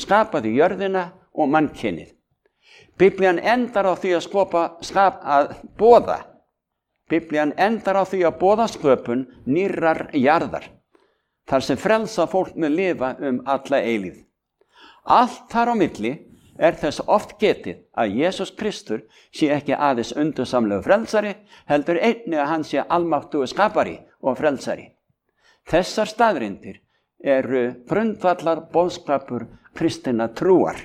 skapaði jörðina og mannkynið. Biblían endar á því að Biblían endar á því að boða sköpun nýrrar jarðar, þar sem frelsa fólk mun lifa alla eilífð. Allt þar á milli þess oft getið að Jesús Kristur sé ekki aðeins undursamlegu frelsari, heldur einnig að hann sé almáttugur skapari og frelsari. Þessar staðreyndir eru grundvallar boðskapur kristinna trúar.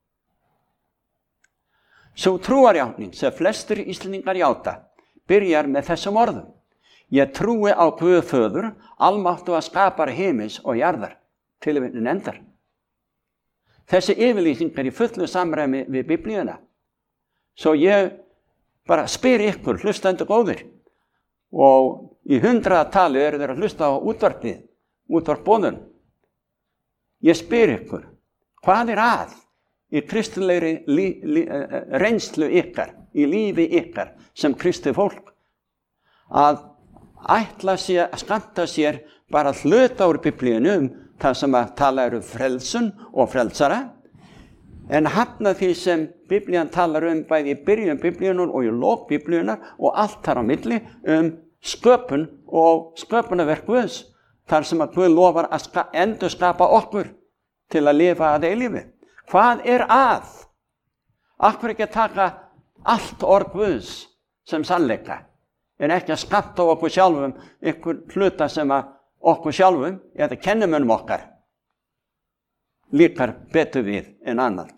Sú trúarjátning sem flestir Íslendingar játa byrjar með þessum orðum: Ég trúi á Guð föður, almáttuga skapara himins og jarðar. Tilvitnun endar. Þessi yfirlýsing í fullu samræmi við Biblíuna. Svo ég bara spyr ykkur, hlustendur góðir, og í 100 tali eru þeir að hlusta á útvarpboðun. Ég spyr ykkur, hvað að í kristilegri reynslu ykkar, í lífi ykkar sem kristið fólk, að ætla sér að skammta sér bara hluta úr Biblíunum það sem að tala frelsun og frelsara, en hafna því sem Biblían talar bæði í byrjun Biblíunar og í lok Biblíunar og allt þar á milli sköpun og sköpunarverk Guðs, þar sem að Guð lofar að endurskapa okkur til að lifa að eilífi. Hvað að? Af hverju ekki að taka allt orð Guðs sem sannleika, en ekki að skammta á okkur sjálfum ykkur hluta sem að okkur sjálfum, eða kennumönnum okkar, líkar betur við en annað.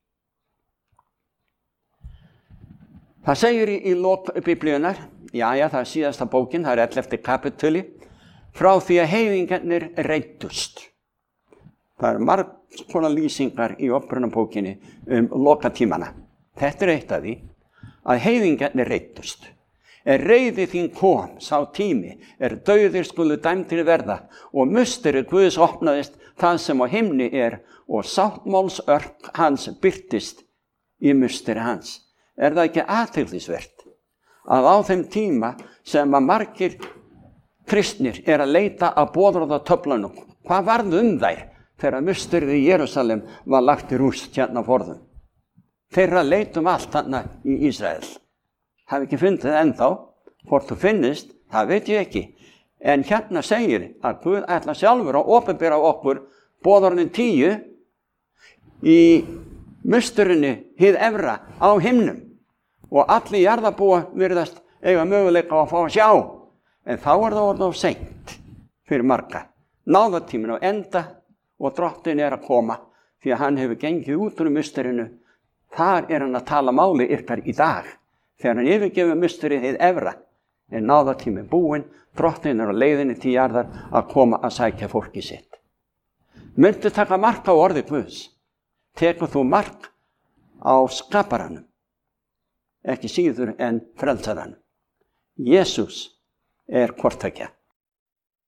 Það segir í lok Biblíunar, það síðasta bókin, það 11. kapituli, frá því að heiðingarnir reiddust. Það margs konar lýsingar í upprunabókinni lokatímana. Þetta eitt af því að heiðingarnir reiddust. Reiði þín kom, sá tími, dauðir skulu dæmdir verða, og musteri Guðs opnaðist það sem á himni og sáttmálsörk hans birtist í musteri hans. Það ekki athyglisvert að á þeim tíma sem að margir kristnir að leita að boðorðatöflunum, hvað varð þær þegar musterið í Jerúsalem var lagt í rúst hérna forðum? Þeirra leitum allt þarna í Ísrael. Hafi ekki fundið ennþá, hvort þú finnist, það veit ég ekki. En hérna segir að Guð ætla sjálfur að opinbera okkur boðorðin 10 í musturinni hið efra á himnum. Og allir jarðarbúa virðast eiga möguleika á að fá að sjá. En þá það orðið of seint fyrir marga. Náðartíminn á enda og drottin að koma, því að hann hefur gengið út úr musturinu. Þar hann að tala máli ykkar í dag. Þegar hann yfirgefur musterið hið efra, náðartíminn búinn, drottin á leiðinni til jarðar að koma að sækja fólki sitt. Myndu taka mark á orði Guðs. Tekur þú mark á skaparanum, ekki síður en frelsaranum. Jesús hvort tveggja.